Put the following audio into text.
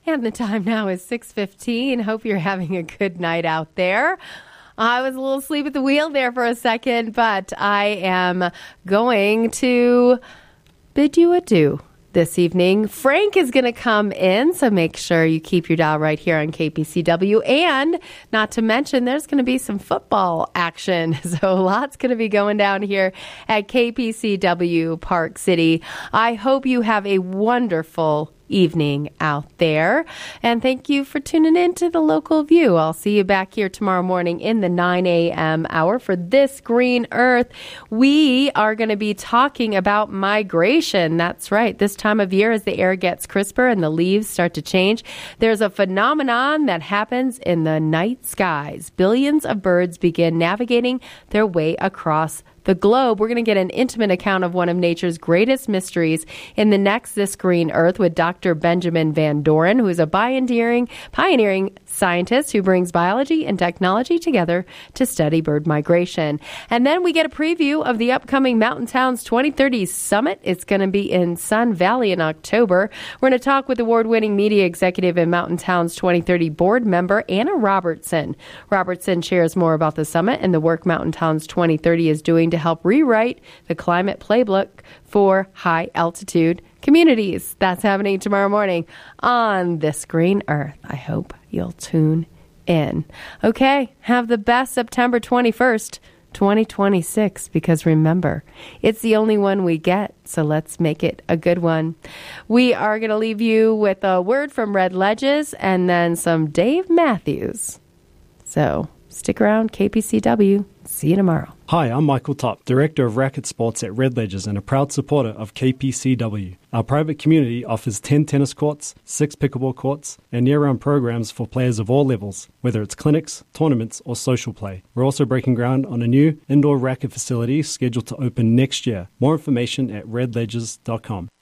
And the time now is 6:15. Hope you're having a good night out there. I was a little asleep at the wheel there for a second, but I am going to bid you adieu this evening. Frank is going to come in, so make sure you keep your dial right here on KPCW. And not to mention, there's going to be some football action. So lots going to be going down here at KPCW Park City. I hope you have a wonderful evening out there. And thank you for tuning in to the Local View. I'll see you back here tomorrow morning in the 9 a.m. hour for This Green Earth. We are going to be talking about migration. That's right. This time of year, as the air gets crisper and the leaves start to change, there's a phenomenon that happens in the night skies. Billions of birds begin navigating their way across the globe. We're going to get an intimate account of one of nature's greatest mysteries in the next This Green Earth with Dr. Benjamin Van Doren, who is a pioneering scientist who brings biology and technology together to study bird migration. And then we get a preview of the upcoming Mountain Towns 2030 Summit. It's going to be in Sun Valley in October. We're going to talk with award-winning media executive and Mountain Towns 2030 board member Anna Robertson. Robertson shares more about the summit and the work Mountain Towns 2030 is doing to help rewrite the climate playbook for high-altitude communities. That's happening tomorrow morning on This Green Earth. I hope you'll tune in. Okay, have the best September 21st, 2026, because remember, it's the only one we get, so let's make it a good one. We are going to leave you with a word from Red Ledges and then some Dave Matthews. So stick around, KPCW. See you tomorrow. Hi, I'm Michael Top, Director of Racket Sports at Red Ledges and a proud supporter of KPCW. Our private community offers 10 tennis courts, 6 pickleball courts, and year-round programs for players of all levels, whether it's clinics, tournaments, or social play. We're also breaking ground on a new indoor racket facility scheduled to open next year. More information at redledges.com.